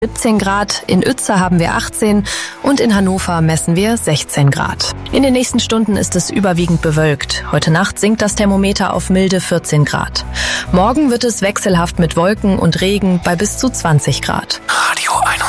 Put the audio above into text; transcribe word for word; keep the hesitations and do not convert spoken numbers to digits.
siebzehn Grad, in Uetze haben wir achtzehn und in Hannover messen wir sechzehn Grad. In den nächsten Stunden ist es überwiegend bewölkt. Heute Nacht sinkt das Thermometer auf milde vierzehn Grad. Morgen wird es wechselhaft mit Wolken und Regen bei bis zu zwanzig Grad. Radio einundzwanzig.